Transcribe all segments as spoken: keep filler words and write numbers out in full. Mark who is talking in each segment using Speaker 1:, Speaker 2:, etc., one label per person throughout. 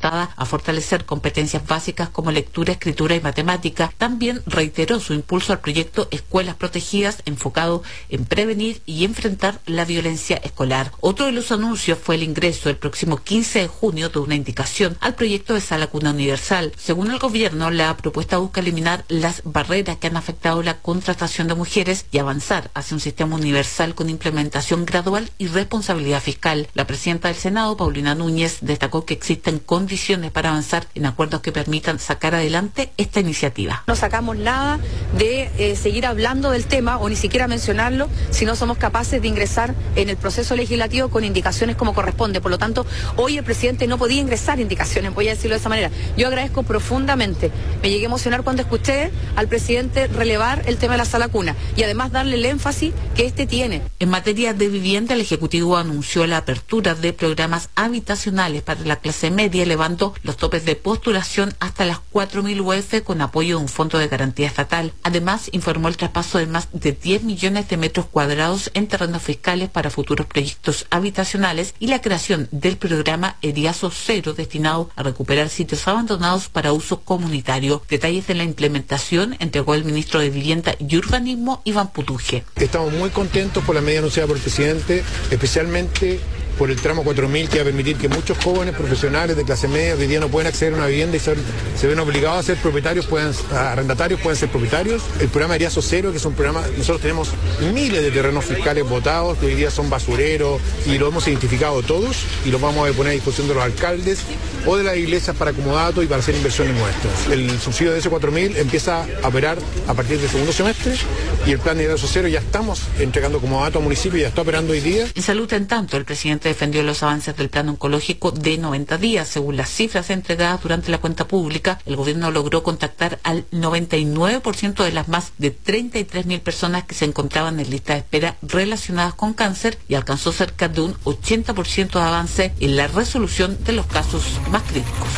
Speaker 1: orientada a fortalecer competencias básicas como lectura, escritura y matemática. También reiteró su impulso al proyecto Escuelas Protegidas, enfocado en prevenir y enfrentar la violencia escolar. Otro de los anuncios fue el ingreso el próximo quince de junio de una indicación al proyecto de Sala Cuna Universal. Según el gobierno, la propuesta busca eliminar las barreras que han afectado la contratación de mujeres y avanzar hacia un sistema universal con implementación gradual y responsabilidad fiscal. La presidenta del Senado, Paulina Núñez, destacó que existen condiciones para avanzar en acuerdos que permitan sacar adelante esta iniciativa.
Speaker 2: No sacamos nada de eh, seguir hablando del tema o ni siquiera mencionarlo si no somos capaces de ingresar en el proceso legislativo con indicaciones como corresponde. Por lo tanto, hoy el presidente no podía ingresar indicaciones, voy a decirlo de esa manera. Yo agradezco profundamente, me llegué a emocionar cuando escuché al presidente relevar el tema de la Sala Cuna y además darle el énfasis que este tiene.
Speaker 1: En materia de vivienda, el Ejecutivo anunció la apertura de programas habitacionales para la clase media, elevando los topes de postulación hasta las cuatro mil U F con apoyo de un fondo de garantía estatal. Además, informó el traspaso de más de diez millones de metros cuadrados en terrenos fiscales para futuros proyectos habitacionales y la creación del programa Eriazo Cero, destinado a recuperar sitios abandonados para uso comunitario. Detalles de la implementación entregó el ministro de Vivienda y Urbanismo, Iván Putuje.
Speaker 3: Estamos muy contentos por la medida anunciada por el presidente, especialmente por el tramo cuatro mil, que va a permitir que muchos jóvenes profesionales de clase media que hoy día no pueden acceder a una vivienda y se, se ven obligados a ser propietarios, puedan, a arrendatarios, pueden ser propietarios. El programa Eriazo Cero, que es un programa, nosotros tenemos miles de terrenos fiscales votados, que hoy día son basureros, y lo hemos identificado todos, y los vamos a poner a disposición de los alcaldes o de las iglesias para comodato y para hacer inversiones nuestras. El subsidio de ese cuatro mil empieza a operar a partir del segundo semestre, y el plan de Eriazo Cero ya estamos entregando comodato a municipios, ya está operando hoy día.
Speaker 1: En salud, en tanto, el presidente defendió los avances del plan oncológico de noventa días. Según las cifras entregadas durante la cuenta pública, el gobierno logró contactar al noventa y nueve por ciento de las más de treinta y tres mil personas que se encontraban en lista de espera relacionadas con cáncer y alcanzó cerca de un ochenta por ciento de avance en la resolución de los casos más críticos.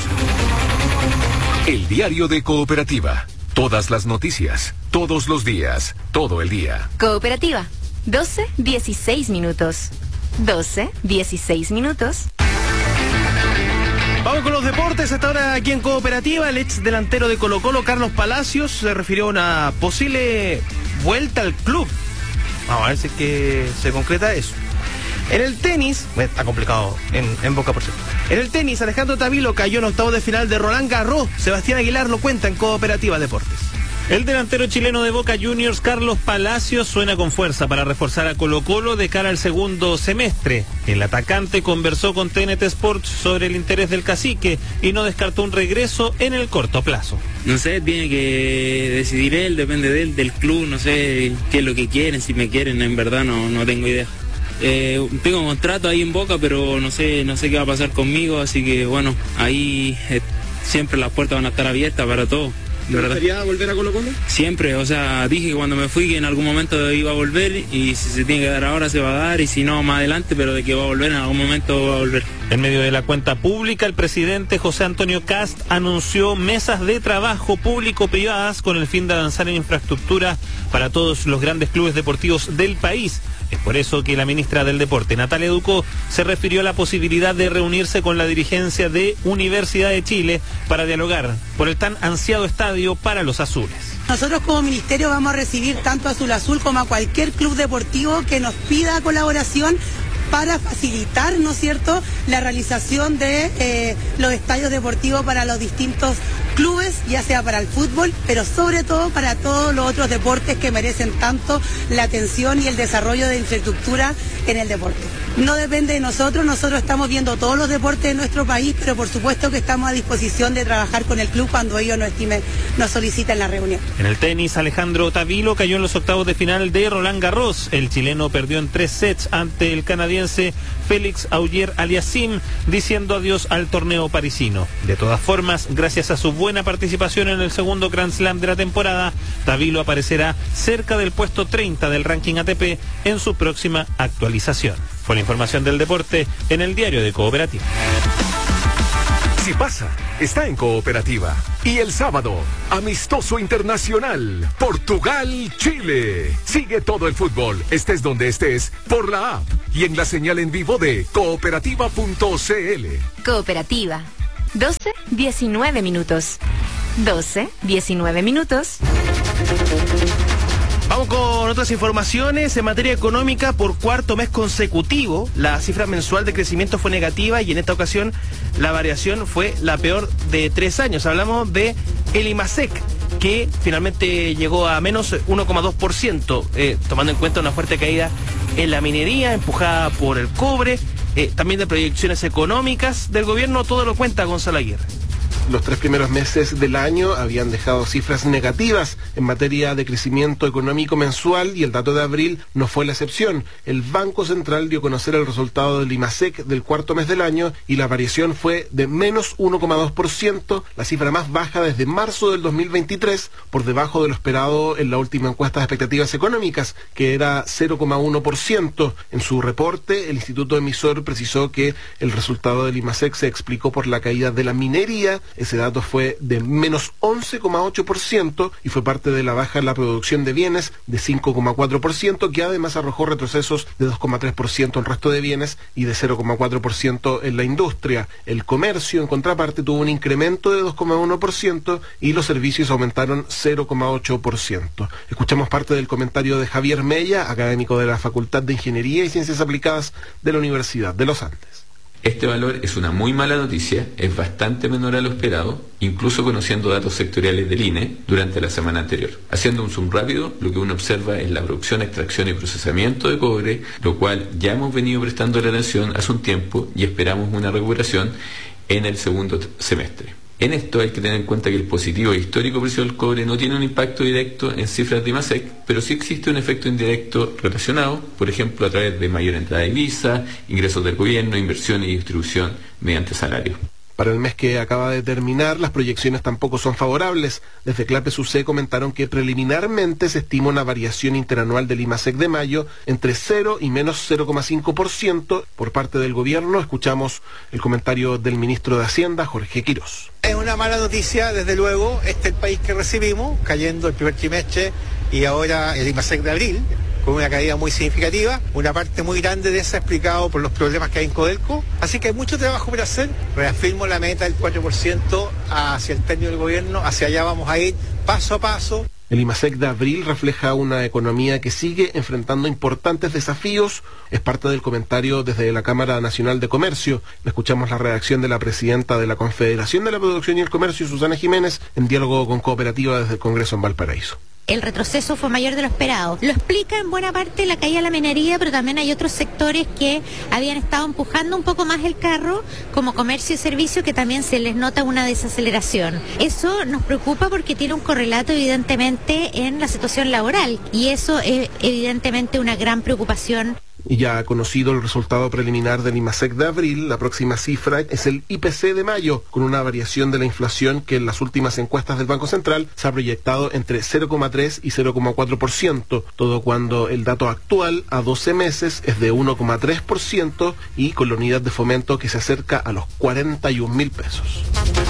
Speaker 4: El diario de Cooperativa. Todas las noticias, todos los días, todo el día.
Speaker 5: Cooperativa, doce dieciséis minutos. doce dieciséis minutos.
Speaker 6: Vamos con los deportes. Esta hora aquí en Cooperativa, el ex delantero de Colo-Colo, Carlos Palacios, se refirió a una posible vuelta al club. Vamos a ver si es que se concreta eso. En el tenis, está complicado en, en Boca, por cierto. En el tenis, Alejandro Tavilo cayó en octavos de final de Roland Garros. Sebastián Aguilar lo cuenta en Cooperativa Deportes.
Speaker 7: El delantero chileno de Boca Juniors, Carlos Palacios, suena con fuerza para reforzar a Colo-Colo de cara al segundo semestre. El atacante conversó con T N T Sports sobre el interés del cacique y no descartó un regreso en el corto plazo.
Speaker 8: No sé, tiene que decidir él, depende de él, del club, no sé qué es lo que quieren, si me quieren, en verdad no, no tengo idea. Eh, tengo un contrato ahí en Boca, pero no sé, no sé qué va a pasar conmigo, así que bueno, ahí eh, siempre las puertas van a estar abiertas para todo.
Speaker 6: ¿Te gustaría volver a Colo-Colo?
Speaker 8: Siempre, o sea, dije que cuando me fui que en algún momento iba a volver y si se tiene que dar ahora se va a dar y si no más adelante, pero de que va a volver en algún momento va a volver.
Speaker 7: En medio de la cuenta pública, el presidente José Antonio Kast anunció mesas de trabajo público-privadas con el fin de avanzar en infraestructura para todos los grandes clubes deportivos del país. Es por eso que la ministra del Deporte, Natalia Ducó, se refirió a la posibilidad de reunirse con la dirigencia de Universidad de Chile para dialogar por el tan ansiado estadio para los azules.
Speaker 9: Nosotros como ministerio vamos a recibir tanto a Azul Azul como a cualquier club deportivo que nos pida colaboración para facilitar, ¿no es cierto?, la realización de eh, los estadios deportivos para los distintos clubes, ya sea para el fútbol, pero sobre todo para todos los otros deportes que merecen tanto la atención y el desarrollo de infraestructura en el deporte. No depende de nosotros, nosotros estamos viendo todos los deportes de nuestro país, pero por supuesto que estamos a disposición de trabajar con el club cuando ellos nos estimen, nos soliciten la reunión.
Speaker 7: En el tenis, Alejandro Tavilo cayó en los octavos de final de Roland Garros. El chileno perdió en tres sets ante el canadiense Félix Auger-Aliassime, diciendo adiós al torneo parisino. De todas formas, gracias a su buena participación en el segundo Grand Slam de la temporada, Tavilo aparecerá cerca del puesto treinta del ranking A T P en su próxima actualización. Fue la información del deporte en el diario de Cooperativa.
Speaker 4: Si pasa, está en Cooperativa. Y el sábado, amistoso internacional, Portugal-Chile. Sigue todo el fútbol, estés donde estés, por la app y en la señal en vivo de cooperativa punto c l.
Speaker 5: Cooperativa, doce, diecinueve minutos. doce, diecinueve minutos.
Speaker 6: Vamos con otras informaciones. En materia económica, por cuarto mes consecutivo, la cifra mensual de crecimiento fue negativa y en esta ocasión la variación fue la peor de tres años. Hablamos de el IMASEC, que finalmente llegó a menos uno coma dos por ciento, eh, tomando en cuenta una fuerte caída en la minería, empujada por el cobre, eh, también de proyecciones económicas del gobierno. Todo lo cuenta Gonzalo Aguirre.
Speaker 10: Los tres primeros meses del año habían dejado cifras negativas en materia de crecimiento económico mensual y el dato de abril no fue la excepción. El Banco Central dio a conocer el resultado del IMASEC del cuarto mes del año y la variación fue de menos uno coma dos por ciento, la cifra más baja desde marzo del dos mil veintitrés, por debajo de lo esperado en la última encuesta de expectativas económicas, que era cero coma uno por ciento. En su reporte, el instituto emisor precisó que el resultado del IMASEC se explicó por la caída de la minería. Ese dato fue de menos once coma ocho por ciento y fue parte de la baja en la producción de bienes de cinco coma cuatro por ciento, que además arrojó retrocesos de dos coma tres por ciento en resto de bienes y de cero coma cuatro por ciento en la industria. El comercio, en contraparte, tuvo un incremento de dos coma uno por ciento y los servicios aumentaron cero coma ocho por ciento. Escuchamos parte del comentario de Javier Mella, académico de la Facultad de Ingeniería y Ciencias Aplicadas de la Universidad de los Andes.
Speaker 11: Este valor es una muy mala noticia, es bastante menor a lo esperado, incluso conociendo datos sectoriales del I N E durante la semana anterior. Haciendo un zoom rápido, lo que uno observa es la producción, extracción y procesamiento de cobre, lo cual ya hemos venido prestando atención hace un tiempo y esperamos una recuperación en el segundo semestre. En esto hay que tener en cuenta que el positivo e histórico precio del cobre no tiene un impacto directo en cifras de IMASEC, pero sí existe un efecto indirecto relacionado, por ejemplo, a través de mayor entrada de divisa, ingresos del gobierno, inversión y distribución mediante salarios.
Speaker 10: Para el mes que acaba de terminar, las proyecciones tampoco son favorables. Desde Clape S U C comentaron que preliminarmente se estima una variación interanual del IMASEC de mayo entre cero y menos cero coma cinco por ciento. Por parte del gobierno, escuchamos el comentario del ministro de Hacienda, Jorge Quirós.
Speaker 12: Es una mala noticia, desde luego. Este es el país que recibimos, cayendo el primer trimestre y ahora el IMASEC de abril, con una caída muy significativa, una parte muy grande de esa explicado por los problemas que hay en Codelco. Así que hay mucho trabajo por hacer. Reafirmo la meta del cuatro por ciento hacia el término del gobierno, hacia allá vamos a ir paso a paso.
Speaker 10: El IMASEC de abril refleja una economía que sigue enfrentando importantes desafíos. Es parte del comentario desde la Cámara Nacional de Comercio. Escuchamos la redacción de la presidenta de la Confederación de la Producción y el Comercio, Susana Jiménez, en diálogo con Cooperativa desde el Congreso en Valparaíso.
Speaker 13: El retroceso fue mayor de lo esperado. Lo explica en buena parte la caída de la minería, pero también hay otros sectores que habían estado empujando un poco más el carro, como comercio y servicio, que también se les nota una desaceleración. Eso nos preocupa porque tiene un correlato evidentemente en la situación laboral y eso es evidentemente una gran preocupación.
Speaker 10: Y ya ha conocido el resultado preliminar del IMASEC de abril, la próxima cifra es el I P C de mayo, con una variación de la inflación que en las últimas encuestas del Banco Central se ha proyectado entre cero coma tres y cero coma cuatro por ciento, todo cuando el dato actual a doce meses es de uno coma tres por ciento y con la unidad de fomento que se acerca a los cuarenta y un mil pesos.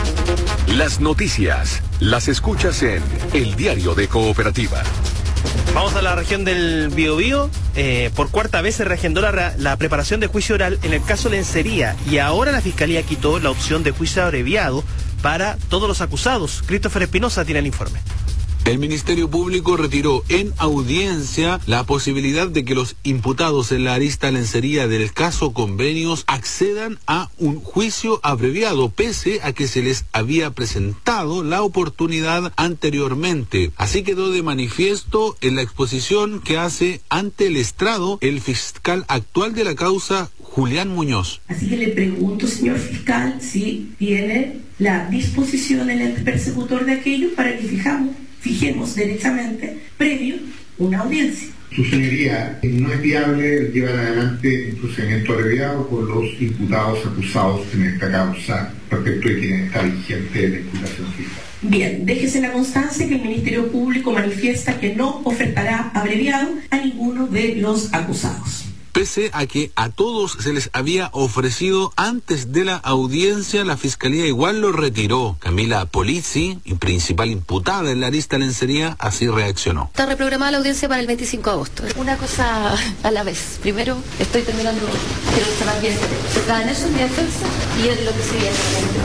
Speaker 4: Las noticias las escuchas en El Diario de Cooperativa.
Speaker 6: Vamos a la región del Biobío. Eh, por cuarta vez se reagendó la, la preparación de juicio oral en el caso Lencería y ahora la Fiscalía quitó la opción de juicio abreviado para todos los acusados. Christopher Espinosa tiene el informe.
Speaker 14: El Ministerio Público retiró en audiencia la posibilidad de que los imputados en la arista lencería del caso Convenios accedan a un juicio abreviado, pese a que se les había presentado la oportunidad anteriormente. Así quedó de manifiesto en la exposición que hace ante el estrado el fiscal actual de la causa, Julián Muñoz.
Speaker 15: Así que le pregunto, señor fiscal, si tiene la disposición el ente persecutor de aquello para que fijamos fijemos derechamente previo una audiencia.
Speaker 16: Su señoría, no es viable llevar adelante un procedimiento abreviado por los imputados acusados en esta causa respecto de quien está vigente la imputación fiscal.
Speaker 15: Bien, déjese la constancia que el Ministerio Público manifiesta que no ofertará abreviado a ninguno de los acusados.
Speaker 14: Pese a que a todos se les había ofrecido antes de la audiencia, la Fiscalía igual lo retiró. Camila Polizzi, principal imputada en la arista lencería, así reaccionó.
Speaker 17: Está reprogramada la audiencia para el veinticinco de agosto. Una cosa a la vez. Primero, estoy terminando, quiero cerrar bien este tema. Se está en eso en mi defensa y es lo que se viene en este proceso.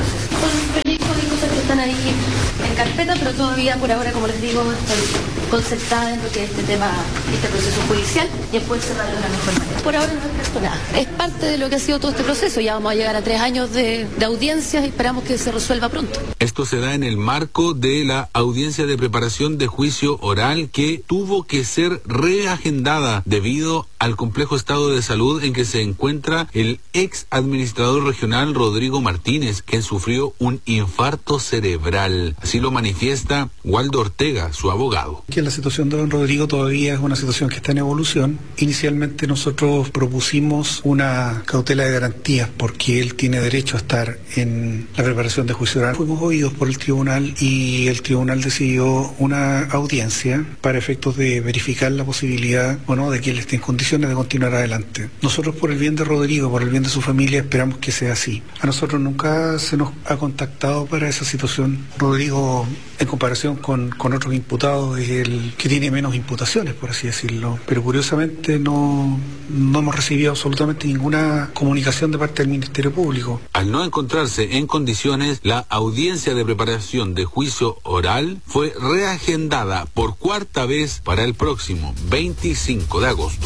Speaker 17: con proyectos y cosas que están ahí en carpeta, pero todavía por ahora, como les digo, estoy concentrada en lo que es este tema, este proceso judicial, y después cerrarlo de la mejor manera. Por ahora no es nada. Es parte de lo que ha sido todo este proceso. Ya vamos a llegar a tres años de, de audiencias y esperamos que se resuelva pronto.
Speaker 14: Esto se da en el marco de la audiencia de preparación de juicio oral que tuvo que ser reagendada debido al complejo estado de salud en que se encuentra el ex administrador regional Rodrigo Martínez, quien sufrió un infarto cerebral. Así lo manifiesta Waldo Ortega, su abogado.
Speaker 18: Que la situación de don Rodrigo todavía es una situación que está en evolución. Inicialmente nosotros propusimos una cautela de garantías porque él tiene derecho a estar en la preparación de juicio oral. Fuimos oídos por el tribunal y el tribunal decidió una audiencia para efectos de verificar la posibilidad o no de que él esté en condiciones de continuar adelante. Nosotros, por el bien de Rodrigo, por el bien de su familia, esperamos que sea así. A nosotros nunca se nos ha contactado para esa situación. Rodrigo, en comparación con, con otros imputados, es el que tiene menos imputaciones, por así decirlo. Pero curiosamente no, no hemos recibido absolutamente ninguna comunicación de parte del Ministerio Público.
Speaker 14: Al no encontrarse en condiciones, la audiencia de preparación de juicio oral fue reagendada por cuarta vez para el próximo veinticinco de agosto.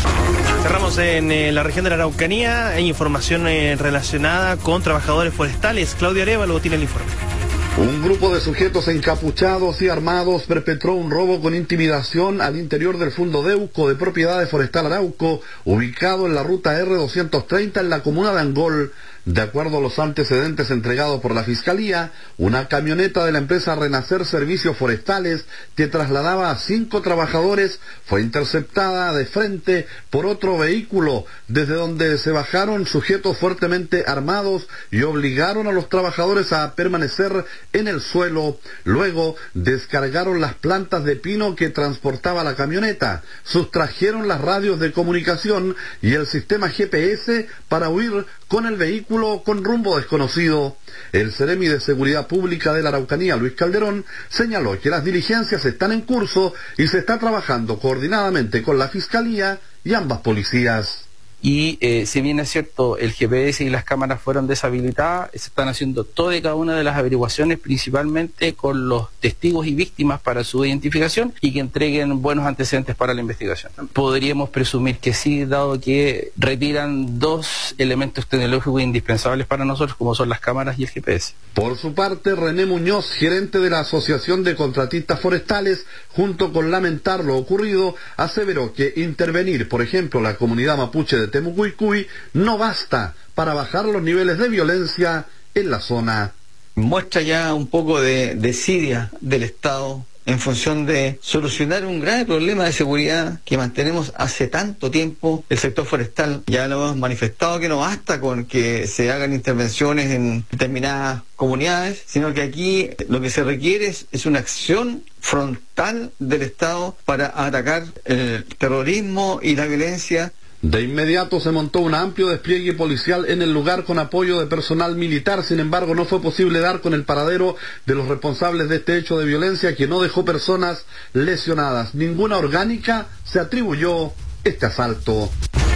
Speaker 6: Cerramos en eh, la región de la Araucanía. Hay información eh, relacionada con trabajadores forestales. Claudia Arévalo tiene el informe.
Speaker 19: Un grupo de sujetos encapuchados y armados perpetró un robo con intimidación al interior del Fundo Deuco de Propiedades Forestal Arauco, ubicado en la ruta erre doscientos treinta en la comuna de Angol. De acuerdo a los antecedentes entregados por la Fiscalía, una camioneta de la empresa Renacer Servicios Forestales que trasladaba a cinco trabajadores fue interceptada de frente por otro vehículo, desde donde se bajaron sujetos fuertemente armados y obligaron a los trabajadores a permanecer en el suelo. Luego descargaron las plantas de pino que transportaba la camioneta, sustrajeron las radios de comunicación y el sistema G P S para huir con el vehículo con rumbo desconocido. El Seremi de Seguridad Pública de la Araucanía, Luis Calderón, señaló que las diligencias están en curso y se está trabajando coordinadamente con la Fiscalía y ambas policías.
Speaker 20: Y eh, si bien es cierto, el G P S y las cámaras fueron deshabilitadas, se están haciendo toda y cada una de las averiguaciones, principalmente con los testigos y víctimas para su identificación y que entreguen buenos antecedentes para la investigación. Podríamos presumir que sí, dado que retiran dos elementos tecnológicos indispensables para nosotros, como son las cámaras y el G P S.
Speaker 19: Por su parte, René Muñoz, gerente de la Asociación de Contratistas Forestales, junto con lamentar lo ocurrido, aseveró que intervenir, por ejemplo, la comunidad mapuche de Temucuicui no basta para bajar los niveles de violencia en la zona.
Speaker 21: Muestra ya un poco de desidia del Estado en función de solucionar un grave problema de seguridad que mantenemos hace tanto tiempo. El sector forestal ya lo hemos manifestado que no basta con que se hagan intervenciones en determinadas comunidades, sino que aquí lo que se requiere es, es una acción frontal del Estado para atacar el terrorismo y la violencia.
Speaker 19: De inmediato se montó un amplio despliegue policial en el lugar con apoyo de personal militar. Sin embargo, no fue posible dar con el paradero de los responsables de este hecho de violencia que no dejó personas lesionadas. Ninguna orgánica se atribuyó este asalto.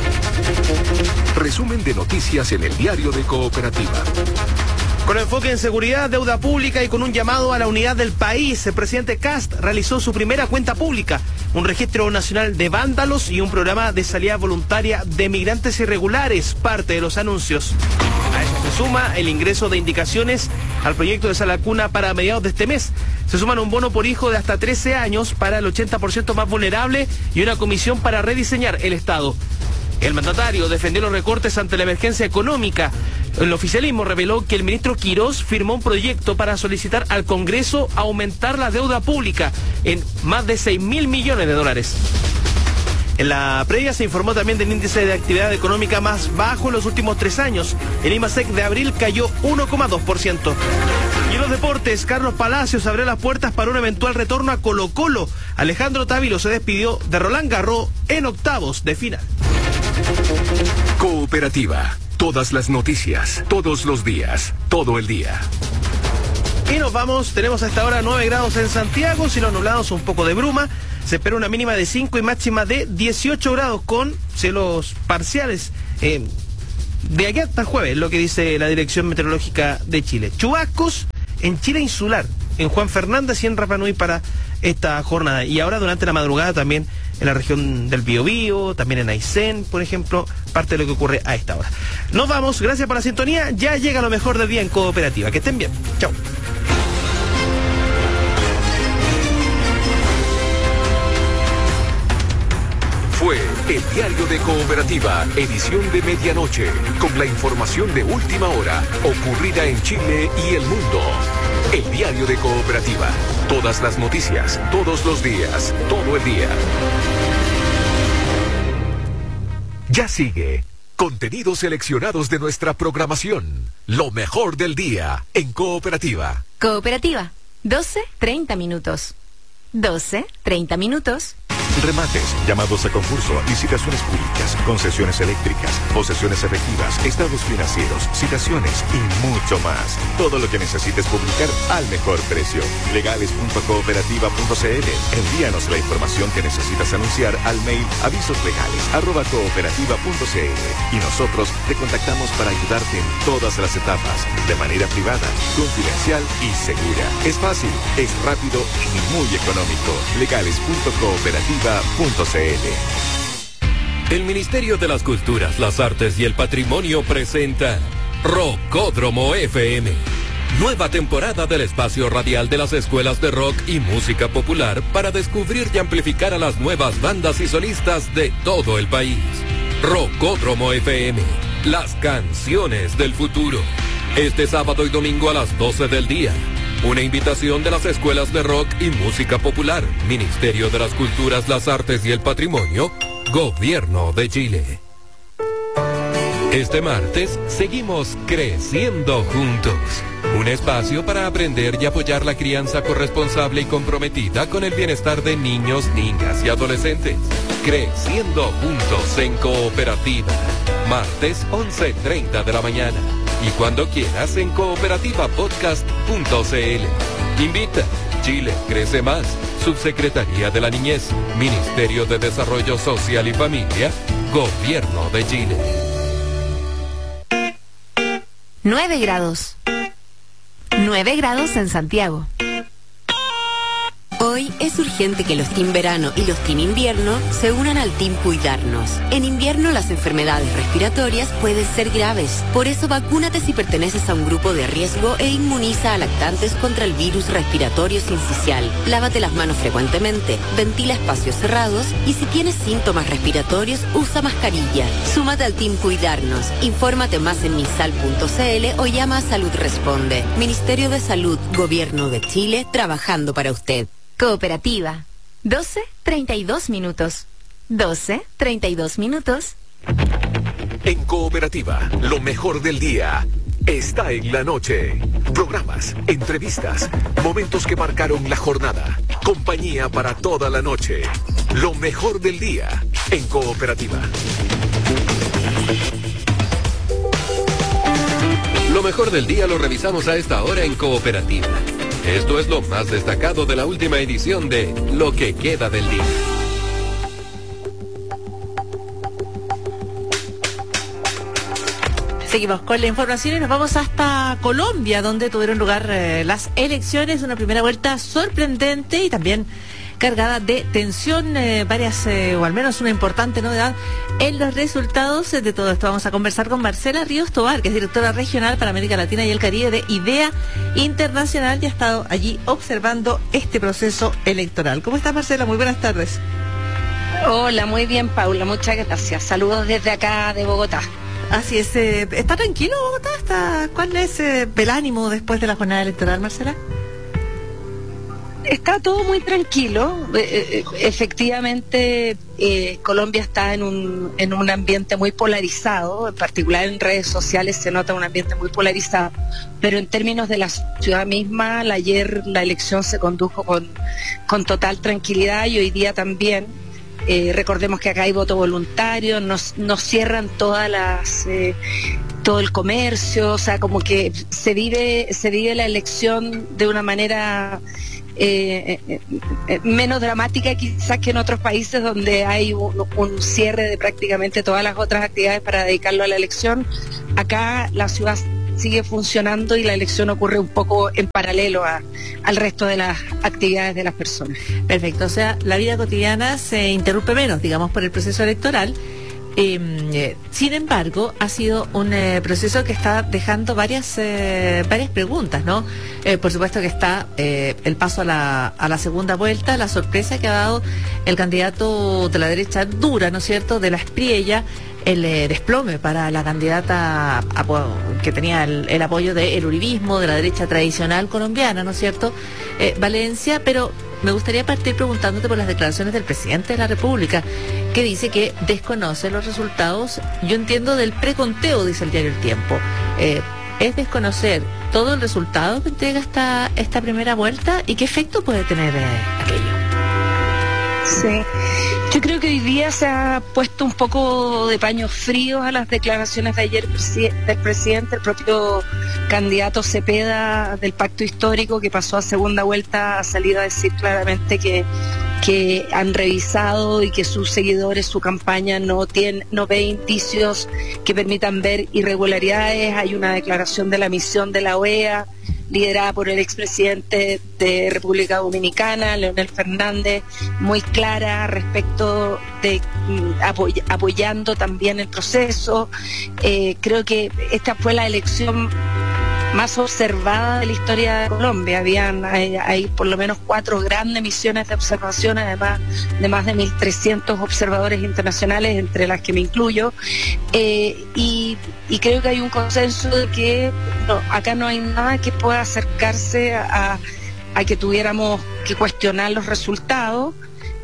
Speaker 4: Resumen de noticias en el diario de Cooperativa.
Speaker 6: Con enfoque en seguridad, deuda pública y con un llamado a la unidad del país, el presidente Kast realizó su primera cuenta pública, un registro nacional de vándalos y un programa de salida voluntaria de migrantes irregulares, parte de los anuncios. A eso se suma el ingreso de indicaciones al proyecto de sala cuna para mediados de este mes. Se suman un bono por hijo de hasta trece años para el ochenta por ciento más vulnerable y una comisión para rediseñar el Estado. El mandatario defendió los recortes ante la emergencia económica. El oficialismo reveló que el ministro Quirós firmó un proyecto para solicitar al Congreso aumentar la deuda pública en más de seis mil millones de dólares. En la previa se informó también del índice de actividad económica más bajo en los últimos tres años. El IMASEC de abril cayó uno coma dos por ciento. Y en los deportes, Carlos Palacios abrió las puertas para un eventual retorno a Colo-Colo. Alejandro Tavilo se despidió de Roland Garros en octavos de final.
Speaker 4: Cooperativa. Todas las noticias, todos los días, todo el día.
Speaker 6: Y nos vamos, tenemos a esta hora nueve grados en Santiago, cielos nublados, un poco de bruma. Se espera una mínima de cinco y máxima de dieciocho grados con cielos parciales. Eh, de aquí hasta el jueves, lo que dice la Dirección Meteorológica de Chile. Chubascos en Chile insular, en Juan Fernández y en Rapa Nui para esta jornada. Y ahora durante la madrugada también en la región del Biobío, también en Aysén, por ejemplo, parte de lo que ocurre a esta hora. Nos vamos, gracias por la sintonía. Ya llega lo mejor del día en Cooperativa. Que estén bien. Chao.
Speaker 4: Fue el Diario de Cooperativa, edición de medianoche, con la información de última hora, ocurrida en Chile y el mundo. El Diario de Cooperativa, todas las noticias, todos los días, todo el día. Ya sigue, contenidos seleccionados de nuestra programación, lo mejor del día en Cooperativa.
Speaker 5: Cooperativa, doce treinta minutos. doce treinta minutos.
Speaker 2: Remates, llamados a concurso, licitaciones públicas, concesiones eléctricas, posesiones efectivas, estados financieros, citaciones y mucho más. Todo lo que necesites publicar al mejor precio. legales punto cooperativa punto c l. Envíanos la información que necesitas anunciar al mail avisoslegales arroba cooperativa punto c l y nosotros te contactamos para ayudarte en todas las etapas, de manera privada, confidencial y segura. Es fácil, es rápido y muy económico. legales punto cooperativa punto c l.
Speaker 22: El Ministerio de las Culturas, las Artes y el Patrimonio presenta Rockódromo F M. Nueva temporada del espacio radial de las escuelas de rock y música popular para descubrir y amplificar a las nuevas bandas y solistas de todo el país. Rockódromo F M, las canciones del futuro. Este sábado y domingo a las doce del día. Una invitación de las escuelas de rock y música popular, Ministerio de las Culturas, las Artes y el Patrimonio, Gobierno de Chile. Este martes seguimos creciendo juntos. Un espacio para aprender y apoyar la crianza corresponsable y comprometida con el bienestar de niños, niñas y adolescentes. Creciendo juntos en Cooperativa. Martes once treinta de la mañana. Y cuando quieras en cooperativa podcast punto c l. Invita. Chile crece más. Subsecretaría de la Niñez. Ministerio de Desarrollo Social y Familia. Gobierno de Chile.
Speaker 5: nueve grados. nueve grados en Santiago.
Speaker 23: Hoy es urgente que los Team Verano y los Team Invierno se unan al Team Cuidarnos. En invierno las enfermedades respiratorias pueden ser graves. Por eso vacúnate si perteneces a un grupo de riesgo e inmuniza a lactantes contra el virus respiratorio sincicial. Lávate las manos frecuentemente, ventila espacios cerrados y si tienes síntomas respiratorios, usa mascarilla. Súmate al Team Cuidarnos. Infórmate más en misal punto c l o llama a Salud Responde. Ministerio de Salud, Gobierno de Chile, trabajando para usted.
Speaker 5: Cooperativa, doce treinta y dos minutos. doce treinta y dos minutos.
Speaker 4: En Cooperativa, lo mejor del día está en la noche. Programas, entrevistas, momentos que marcaron la jornada. Compañía para toda la noche. Lo mejor del día en Cooperativa.
Speaker 22: Lo mejor del día lo revisamos a esta hora en Cooperativa. Esto es lo más destacado de la última edición de Lo que queda del día.
Speaker 1: Seguimos con la información y nos vamos hasta Colombia, donde tuvieron lugar eh, las elecciones, una primera vuelta sorprendente y también cargada de tensión, eh, varias, eh, o al menos una importante novedad en los resultados. De todo esto vamos a conversar con Marcela Ríos Tobar, que es directora regional para América Latina y el Caribe de IDEA Internacional y ha estado allí observando este proceso electoral. ¿Cómo estás, Marcela? Muy buenas tardes.
Speaker 24: Hola, muy bien, Paula, muchas gracias. Saludos desde acá de Bogotá.
Speaker 1: Así es, eh, ¿está tranquilo Bogotá? ¿Está, ¿Cuál es eh, el ánimo después de la jornada electoral, Marcela?
Speaker 24: Está todo muy tranquilo. Eh, efectivamente, eh, Colombia está en un, en un ambiente muy polarizado, en particular en redes sociales se nota un ambiente muy polarizado, pero en términos de la ciudad misma, ayer la elección se condujo con, con total tranquilidad y hoy día también. Eh, recordemos que acá hay voto voluntario, nos, nos cierran todas las... Eh, todo el comercio, o sea, como que se vive, se vive la elección de una manera eh, eh, eh, menos dramática quizás que en otros países donde hay un, un cierre de prácticamente todas las otras actividades para dedicarlo a la elección. Acá la ciudad sigue funcionando y la elección ocurre un poco en paralelo a, al resto de las actividades de las personas.
Speaker 1: Perfecto, o sea, la vida cotidiana se interrumpe menos, digamos, por el proceso electoral. Eh, sin embargo, ha sido un eh, proceso que está dejando varias eh, varias preguntas, ¿no? Eh, por supuesto que está eh, el paso a la, a la segunda vuelta, la sorpresa que ha dado el candidato de la derecha dura, ¿no es cierto?, de la Espriella, el eh, desplome para la candidata a, que tenía el, el apoyo del uribismo, de la derecha tradicional colombiana, ¿no es cierto?, eh, Valencia, pero me gustaría partir preguntándote por las declaraciones del presidente de la República, que dice que desconoce los resultados, yo entiendo, del preconteo, dice el diario El Tiempo. Eh, ¿Es desconocer todo el resultado que entrega esta, esta primera vuelta y qué efecto puede tener eh, aquello?
Speaker 24: Sí, yo creo que hoy día se ha puesto un poco de paños fríos a las declaraciones de ayer del presidente, el propio candidato Cepeda del Pacto Histórico, que pasó a segunda vuelta, ha salido a decir claramente que, que han revisado y que sus seguidores, su campaña no tiene, no ve indicios que permitan ver irregularidades. Hay una declaración de la misión de la O E A, liderada por el expresidente de República Dominicana, Leonel Fernández, muy clara respecto de apoy apoyando también el proceso. Eh, creo que esta fue la elección más observada de la historia de Colombia. Habían hay, hay por lo menos cuatro grandes misiones de observación, además de más de mil trescientos observadores internacionales, entre las que me incluyo, eh, y, y creo que hay un consenso de que no, acá no hay nada que pueda acercarse a, a que tuviéramos que cuestionar los resultados.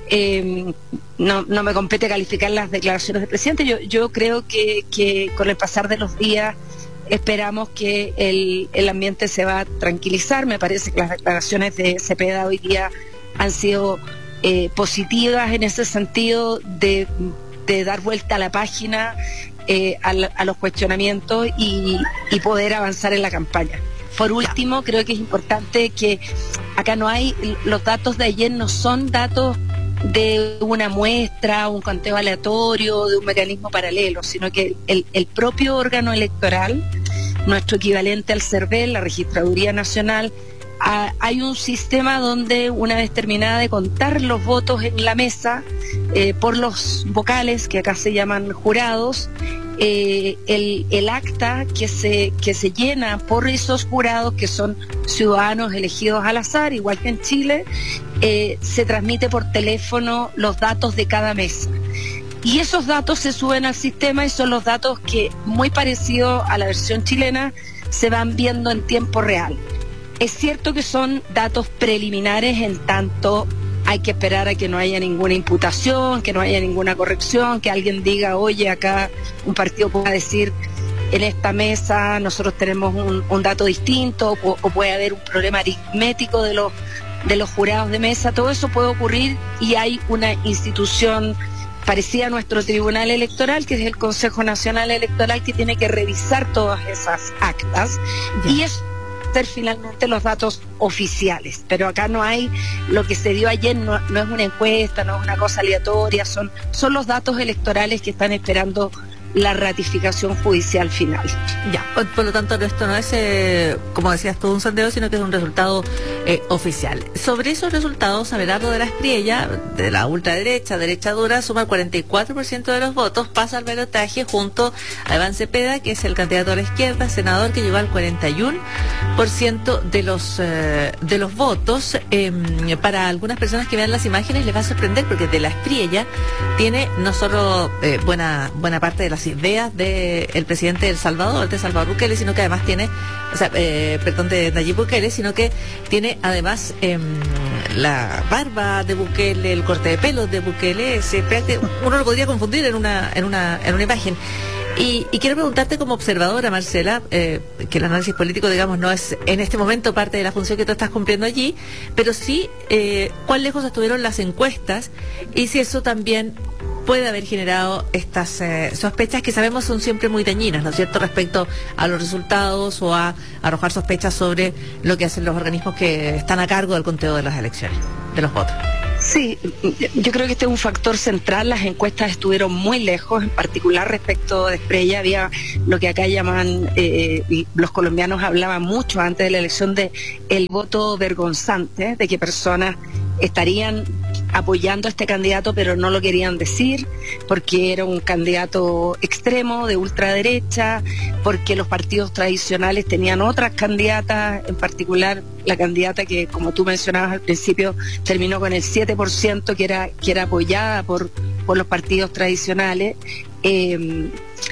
Speaker 24: Eh, no, no me compete calificar las declaraciones del presidente. Yo, yo creo que, que con el pasar de los días esperamos que el, el ambiente se va a tranquilizar. Me parece que las declaraciones de Cepeda hoy día han sido eh, positivas en ese sentido de, de dar vuelta a la página eh, a, a los cuestionamientos y, y poder avanzar en la campaña. Por último, creo que es importante que acá no hay, los datos de ayer no son datos de una muestra, un conteo aleatorio, de un mecanismo paralelo, sino que el, el propio órgano electoral, nuestro equivalente al CERVEL, la Registraduría Nacional, a, hay un sistema donde una vez terminada de contar los votos en la mesa eh, por los vocales, que acá se llaman jurados, eh, el, el acta que se, que se llena por esos jurados, que son ciudadanos elegidos al azar, igual que en Chile, eh, se transmite por teléfono los datos de cada mesa. Y esos datos se suben al sistema y son los datos que, muy parecido a la versión chilena, se van viendo en tiempo real. Es cierto que son datos preliminares, en tanto hay que esperar a que no haya ninguna imputación, que no haya ninguna corrección, que alguien diga, oye, acá un partido pueda decir, en esta mesa nosotros tenemos un, un dato distinto, o, o puede haber un problema aritmético de los, de los jurados de mesa. Todo eso puede ocurrir y hay una institución parecida a nuestro Tribunal Electoral, que es el Consejo Nacional Electoral, que tiene que revisar todas esas actas. Ya. Y es ser finalmente los datos oficiales, pero acá no hay, lo que se dio ayer no, no es una encuesta, no es una cosa aleatoria, son, son los datos electorales que están esperando la ratificación judicial final.
Speaker 1: Ya, por, por lo tanto esto no es, eh, como decías tú, un sondeo, sino que es un resultado eh, oficial. Sobre esos resultados, Abelardo de la Espriella, de la ultraderecha, derecha dura, suma el cuarenta y cuatro por ciento de los votos, pasa al balotaje junto a Iván Cepeda, que es el candidato a la izquierda, senador, que llegó al cuarenta y uno por ciento de los eh, de los votos. Eh, para algunas personas que vean las imágenes les va a sorprender, porque de la Espriella tiene no solo eh, buena buena parte de las ideas del presidente de El Salvador, de Salvador Bukele, sino que además tiene, o sea, eh, perdón, de Nayib Bukele, sino que tiene además eh, la barba de Bukele, el corte de pelo de Bukele, se, uno lo podría confundir en una, en una, en una imagen. Y, y quiero preguntarte como observadora, Marcela, eh, que el análisis político, digamos, no es en este momento parte de la función que tú estás cumpliendo allí, pero sí, eh, cuán lejos estuvieron las encuestas y si eso también puede haber generado estas eh, sospechas que sabemos son siempre muy dañinas, ¿no es cierto?, respecto a los resultados o a arrojar sospechas sobre lo que hacen los organismos que están a cargo del conteo de las elecciones, de los votos.
Speaker 24: Sí, yo creo que este es un factor central. Las encuestas estuvieron muy lejos, en particular respecto de Espriella. Había lo que acá llaman, eh, y los colombianos hablaban mucho antes de la elección, de el voto vergonzante, de que personas estarían apoyando a este candidato pero no lo querían decir porque era un candidato extremo de ultraderecha, porque los partidos tradicionales tenían otras candidatas, en particular la candidata que, como tú mencionabas al principio, terminó con el siete por ciento, que era, que era apoyada por, por los partidos tradicionales. Eh,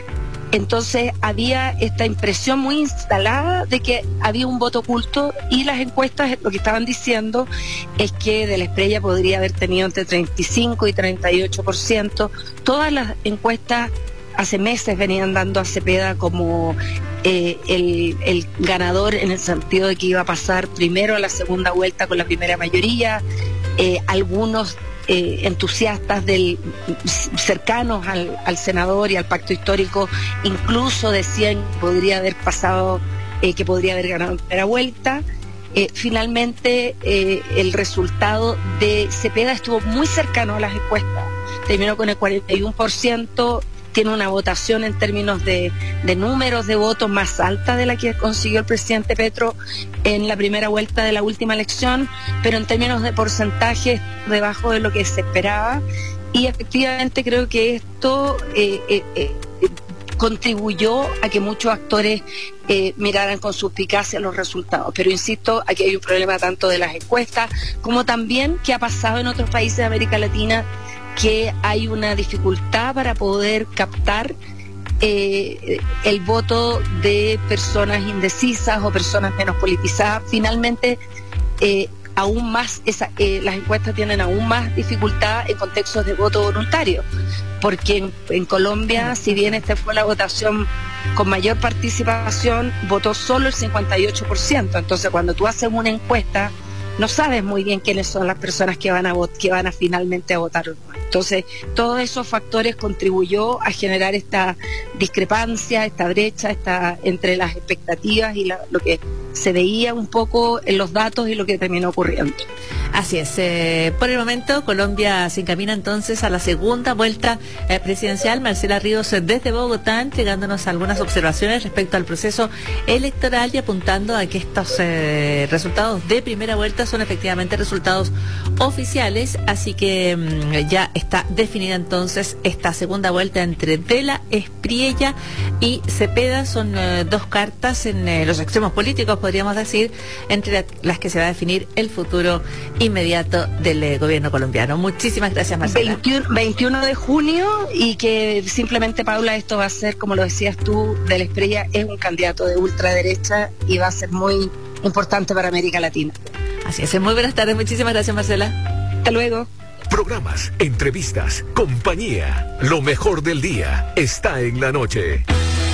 Speaker 24: Entonces había esta impresión muy instalada de que había un voto oculto, y las encuestas lo que estaban diciendo es que de la Espriella podría haber tenido entre treinta y cinco y treinta y ocho por ciento. Todas las encuestas hace meses venían dando a Cepeda como eh, el, el ganador, en el sentido de que iba a pasar primero a la segunda vuelta con la primera mayoría. Eh, algunos Eh, entusiastas del, cercanos al, al senador y al pacto histórico incluso decían que podría haber pasado, eh, que podría haber ganado en primera vuelta. Eh, finalmente eh, el resultado de Cepeda estuvo muy cercano a las encuestas, terminó con el cuarenta y uno por ciento, tiene una votación en términos de, de números de votos más alta de la que consiguió el presidente Petro en la primera vuelta de la última elección, pero en términos de porcentaje debajo de lo que se esperaba, y efectivamente creo que esto eh, eh, eh, contribuyó a que muchos actores eh, miraran con suspicacia los resultados. Pero insisto, aquí hay un problema tanto de las encuestas como también que ha pasado en otros países de América Latina, que hay una dificultad para poder captar eh, el voto de personas indecisas o personas menos politizadas. Finalmente, eh, aún más esa, eh, las encuestas tienen aún más dificultad en contextos de voto voluntario, porque en, en Colombia, si bien esta fue la votación con mayor participación, votó solo el cincuenta y ocho por ciento. Entonces, cuando tú haces una encuesta, no sabes muy bien quiénes son las personas que van a vot- que van a finalmente a votar o no. Entonces, todos esos factores contribuyó a generar esta discrepancia, esta brecha, esta entre las expectativas y la, lo que se veía un poco en los datos y lo que terminó ocurriendo.
Speaker 1: Así es. Eh, por el momento, Colombia se encamina entonces a la segunda vuelta eh, presidencial. Marcela Ríos eh, desde Bogotá, entregándonos algunas observaciones respecto al proceso electoral y apuntando a que estos eh, resultados de primera vuelta son efectivamente resultados oficiales. Así que mmm, ya está definida entonces esta segunda vuelta entre Vela, Espriella y Cepeda. Son eh, dos cartas en eh, los extremos políticos, podríamos decir, entre la, las que se va a definir el futuro inmediato del eh, gobierno colombiano. Muchísimas gracias, Marcela.
Speaker 24: veintiuno, veintiuno de junio, y que simplemente, Paula, esto va a ser, como lo decías tú, de la Espriella es un candidato de ultraderecha y va a ser muy importante para América Latina.
Speaker 1: Así es. Muy buenas tardes. Muchísimas gracias, Marcela.
Speaker 24: Hasta luego.
Speaker 4: Programas, entrevistas, compañía. Lo mejor del día está en la noche.